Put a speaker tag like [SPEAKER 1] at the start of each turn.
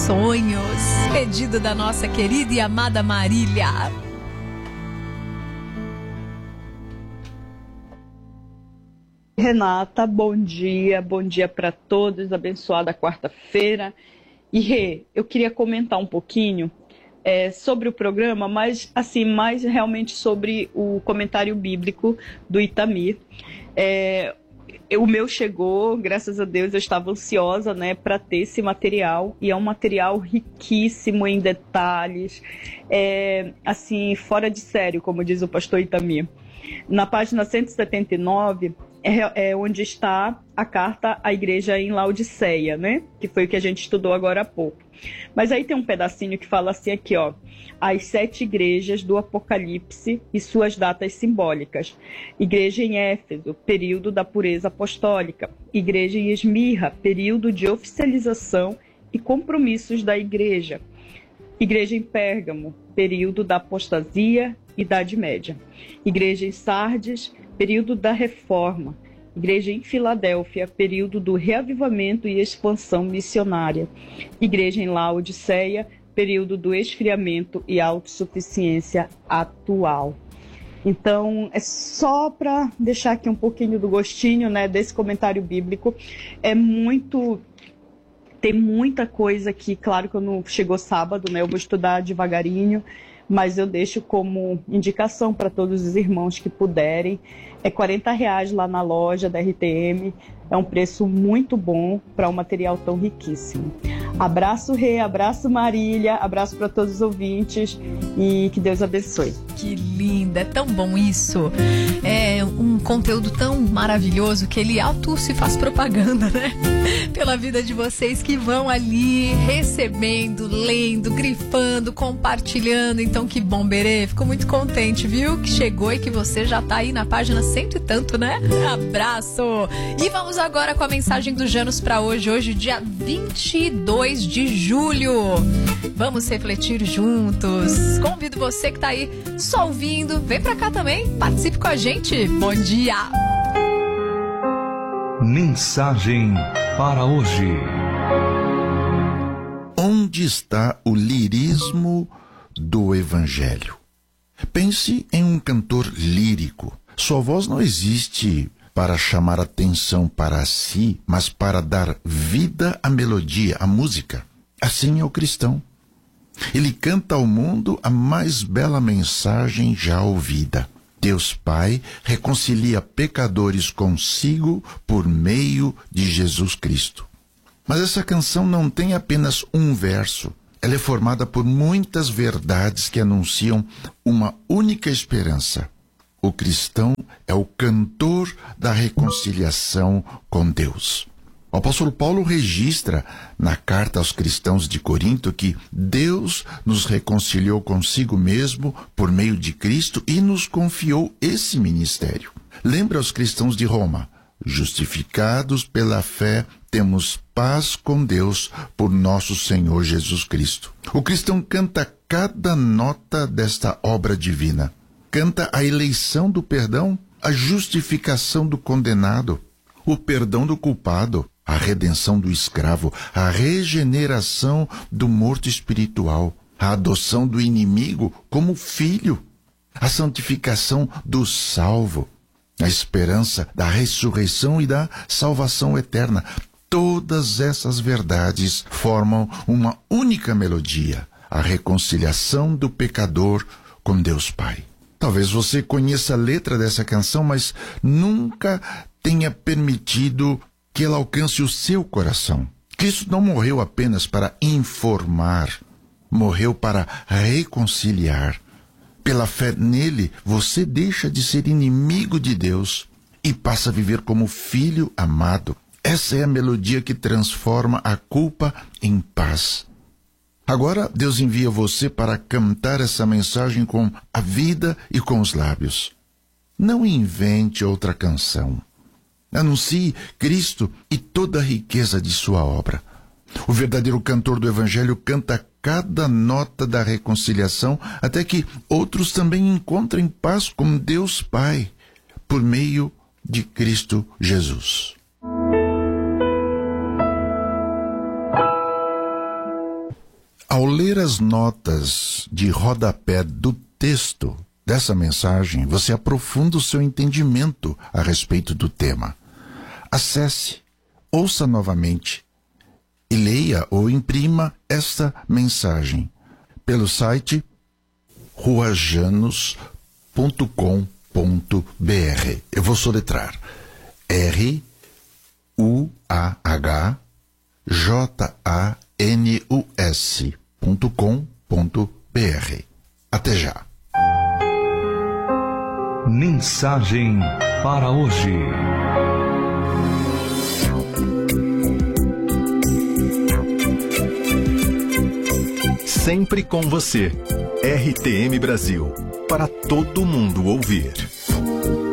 [SPEAKER 1] sonhos. Pedido da nossa querida e amada Marília.
[SPEAKER 2] Renata, bom dia para todos, abençoada quarta-feira. E Rê, eu queria comentar um pouquinho sobre o programa, mas assim, mais realmente sobre o comentário bíblico do Itamir. O meu chegou, graças a Deus, eu estava ansiosa, né, para ter esse material, e é um material riquíssimo em detalhes, assim, fora de sério, como diz o pastor Itamir. Na página 179 é onde está a carta à igreja em Laodiceia, né? Que foi o que a gente estudou agora há pouco. Mas aí tem um pedacinho que fala assim aqui, ó. As 7 igrejas do Apocalipse e suas datas simbólicas. Igreja em Éfeso, período da pureza apostólica. Igreja em Esmirra, período de oficialização e compromissos da igreja. Igreja em Pérgamo, período da apostasia, Idade Média. Igreja em Sardes, período da Reforma. Igreja em Filadélfia, período do reavivamento e expansão missionária. Igreja em Laodiceia, período do esfriamento e autossuficiência atual. Então, é só para deixar aqui um pouquinho do gostinho, né, desse comentário bíblico. Tem muita coisa aqui, claro que não chegou sábado, né? Eu vou estudar devagarinho, mas eu deixo como indicação para todos os irmãos que puderem. É R$40 lá na loja da RTM, é um preço muito bom para um material tão riquíssimo. Abraço, Rê, abraço, Marília, abraço para todos os ouvintes e que Deus abençoe.
[SPEAKER 1] Que linda, é tão bom isso. É um conteúdo tão maravilhoso que ele auto se faz propaganda, né? Pela vida de vocês que vão ali recebendo, lendo, grifando, compartilhando. Então que bom, Berê. Fico muito contente, viu? Que chegou e que você já tá aí na página 100 e tanto, né? Abraço! E vamos agora com a mensagem do Janus para hoje, dia 22 de julho. Vamos refletir juntos. Convido você que tá aí só ouvindo, vem pra cá também, participe com a gente. Bom dia!
[SPEAKER 3] Mensagem para hoje.
[SPEAKER 4] Onde está o lirismo do Evangelho? Pense em um cantor lírico. Sua voz não existe para chamar atenção para si, mas para dar vida à melodia, à música. Assim é o cristão. Ele canta ao mundo a mais bela mensagem já ouvida. Deus Pai reconcilia pecadores consigo por meio de Jesus Cristo. Mas essa canção não tem apenas um verso. Ela é formada por muitas verdades que anunciam uma única esperança. O cristão é o cantor da reconciliação com Deus. O apóstolo Paulo registra na carta aos cristãos de Corinto que Deus nos reconciliou consigo mesmo por meio de Cristo e nos confiou esse ministério. Lembra aos cristãos de Roma: justificados pela fé, temos paz com Deus por nosso Senhor Jesus Cristo. O cristão canta cada nota desta obra divina. Canta a eleição do perdão, a justificação do condenado, o perdão do culpado, a redenção do escravo, a regeneração do morto espiritual, a adoção do inimigo como filho, a santificação do salvo, a esperança da ressurreição e da salvação eterna. Todas essas verdades formam uma única melodia, a reconciliação do pecador com Deus Pai. Talvez você conheça a letra dessa canção, mas nunca tenha permitido que ela alcance o seu coração. Cristo não morreu apenas para informar, morreu para reconciliar. Pela fé nele, você deixa de ser inimigo de Deus e passa a viver como filho amado. Essa é a melodia que transforma a culpa em paz. Agora, Deus envia você para cantar essa mensagem com a vida e com os lábios. Não invente outra canção. Anuncie Cristo e toda a riqueza de sua obra. O verdadeiro cantor do Evangelho canta cada nota da reconciliação até que outros também encontrem paz com Deus Pai por meio de Cristo Jesus. Ao ler as notas de rodapé do texto dessa mensagem, você aprofunda o seu entendimento a respeito do tema. Acesse, ouça novamente e leia ou imprima esta mensagem pelo site ruajanos.com.br. Eu vou soletrar: ruajanus.com.br. Até já.
[SPEAKER 3] Mensagem para hoje.
[SPEAKER 5] Sempre com você. RTM Brasil. Para todo mundo ouvir.